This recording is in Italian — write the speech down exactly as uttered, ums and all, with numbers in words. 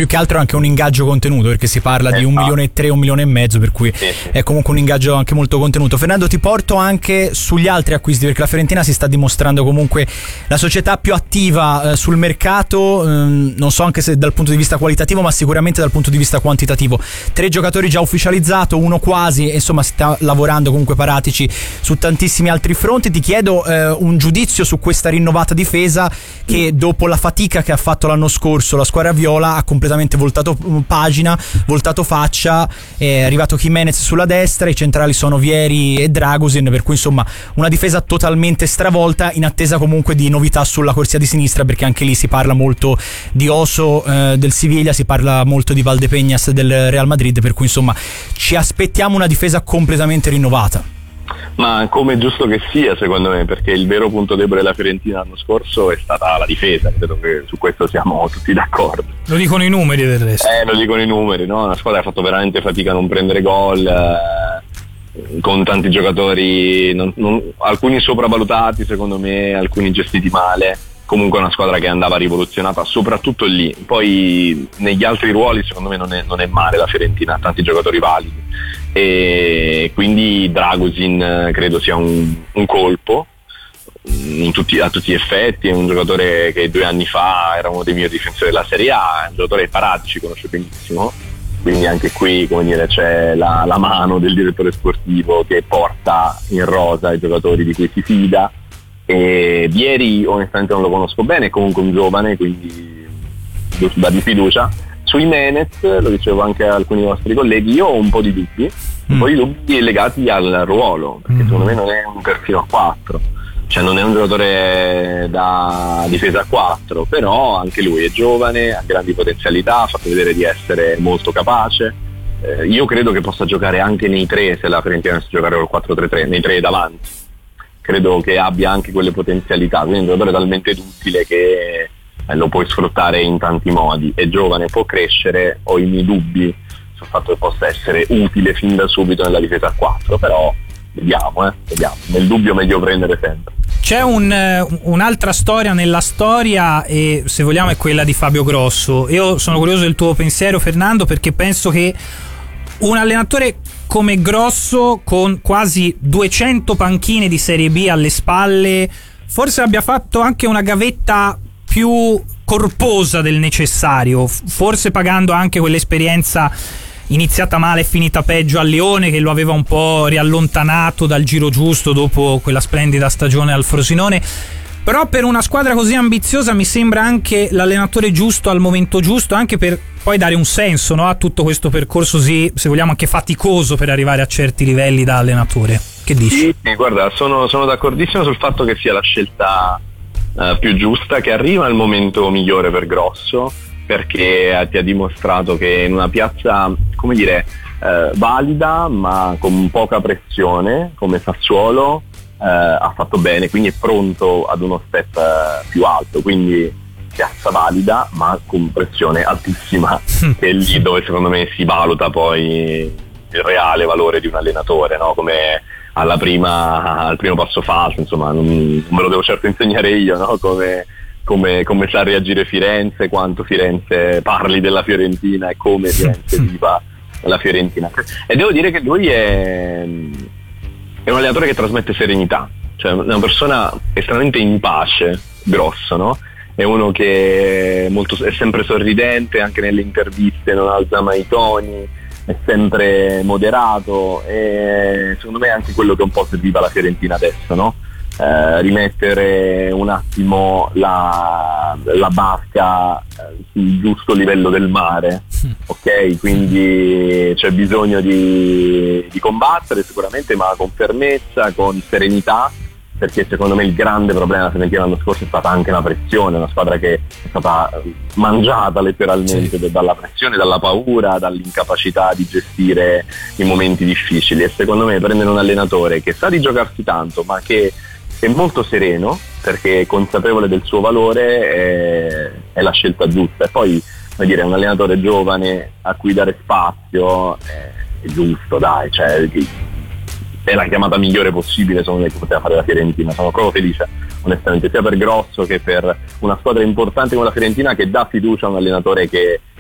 Più che altro anche un ingaggio contenuto, perché si parla eh, di un ah. milione e tre, un milione e mezzo, per cui sì, sì. è comunque un ingaggio anche molto contenuto. Fernando, ti porto anche sugli altri acquisti, perché la Fiorentina si sta dimostrando comunque la società più attiva eh, sul mercato, ehm, non so anche se dal punto di vista qualitativo, ma sicuramente dal punto di vista quantitativo. Tre giocatori già ufficializzato, uno quasi, insomma si sta lavorando comunque Paratici su tantissimi altri fronti. Ti chiedo eh, un giudizio su questa rinnovata difesa che dopo la fatica che ha fatto l'anno scorso la squadra viola ha completamente voltato pagina, voltato faccia, è arrivato Jimenez sulla destra, i centrali sono Vieri e Dragusin, per cui insomma una difesa totalmente stravolta, in attesa comunque di novità sulla corsia di sinistra, perché anche lì si parla molto di Oso eh, del Siviglia, si parla molto di Valdepeñas del Real Madrid, per cui insomma ci aspettiamo una difesa completamente rinnovata. Ma come è giusto che sia, secondo me, perché il vero punto debole della Fiorentina l'anno scorso è stata la difesa, credo che su questo siamo tutti d'accordo. Lo dicono i numeri del resto. Eh, lo dicono i numeri, no? Una squadra che ha fatto veramente fatica a non prendere gol, eh, con tanti giocatori, non, non, alcuni sopravvalutati secondo me, alcuni gestiti male. Comunque è una squadra che andava rivoluzionata soprattutto lì. Poi negli altri ruoli secondo me non è, non è male la Fiorentina, ha tanti giocatori validi, e quindi Dragusin credo sia un, un colpo in tutti, a tutti gli effetti. È un giocatore che due anni fa era uno dei migliori difensori della Serie A, è un giocatore che Paratici conosce benissimo, quindi anche qui, come dire, c'è la, la mano del direttore sportivo che porta in rosa i giocatori di cui si fida. E Vieri onestamente non lo conosco bene, è comunque un giovane, quindi da di fiducia. Su Jimenez, lo dicevo anche a alcuni vostri colleghi, io ho un po' di dubbi, un mm. po' di dubbi legati al ruolo, perché mm. secondo me non è un perfilo a quattro, cioè non è un giocatore da difesa a quattro, però anche lui è giovane, ha grandi potenzialità, ha fatto vedere di essere molto capace. Eh, io credo che possa giocare anche nei tre, se la Fiorentina dovesse giocare col quattro tre tre, nei tre davanti. Credo che abbia anche quelle potenzialità, quindi è un giocatore talmente duttile che eh, lo puoi sfruttare in tanti modi. È giovane, può crescere, ho i miei dubbi sul fatto che possa essere utile fin da subito nella difesa a quattro, però vediamo, eh, vediamo. Nel dubbio meglio prendere sempre. C'è un, un'altra storia nella storia, e se vogliamo è quella di Fabio Grosso. Io sono curioso del tuo pensiero, Fernando, perché penso che un allenatore come Grosso, con quasi duecento panchine di Serie B alle spalle, forse abbia fatto anche una gavetta più corposa del necessario, forse pagando anche quell'esperienza iniziata male e finita peggio a Lione, che lo aveva un po' riallontanato dal giro giusto dopo quella splendida stagione al Frosinone. Però per una squadra così ambiziosa mi sembra anche l'allenatore giusto al momento giusto, anche per poi dare un senso, no, a tutto questo percorso così, se vogliamo, anche faticoso per arrivare a certi livelli da allenatore. Che dici? Sì, sì, guarda, sono, sono d'accordissimo sul fatto che sia la scelta uh, più giusta, che arriva al momento migliore per Grosso, perché ti ha dimostrato che in una piazza, come dire, uh, valida ma con poca pressione come Sassuolo, Uh, ha fatto bene, quindi è pronto ad uno step uh, più alto, quindi piazza valida ma con pressione altissima, che è lì dove secondo me si valuta poi il reale valore di un allenatore, no? Come alla prima, al primo passo falso, insomma non, non me lo devo certo insegnare io, no? come, come, come sa reagire Firenze, quanto Firenze parli della Fiorentina e come Firenze viva la Fiorentina. E devo dire che lui è è un allenatore che trasmette serenità, cioè una persona estremamente in pace, Grosso, no? È uno che è, molto, è sempre sorridente, anche nelle interviste non alza mai i toni, è sempre moderato, e secondo me è anche quello che un po' serviva la Fiorentina adesso, no? Eh, rimettere un attimo la, la barca sul giusto livello del mare, ok? Quindi c'è bisogno di, di combattere sicuramente, ma con fermezza, con serenità, perché secondo me il grande problema della Fiorentina l'anno scorso è stata anche la pressione, una squadra che è stata mangiata letteralmente sì. dalla pressione, dalla paura, dall'incapacità di gestire i momenti difficili, e secondo me prendere un allenatore che sa di giocarsi tanto ma che è molto sereno, perché è consapevole del suo valore, è, è la scelta giusta. E poi, vuol dire, un allenatore giovane a cui dare spazio è, è giusto, dai, cioè è la chiamata migliore possibile secondo me che poteva fare la Fiorentina. Sono proprio felice, onestamente, sia per Grosso che per una squadra importante come la Fiorentina, che dà fiducia a un allenatore che